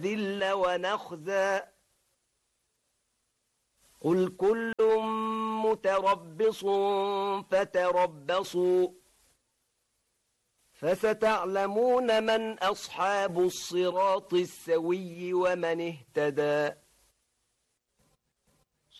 ذل ونخزى قل كل متربص فتربصوا فستعلمون من أصحاب الصراط السوي ومن اهتدى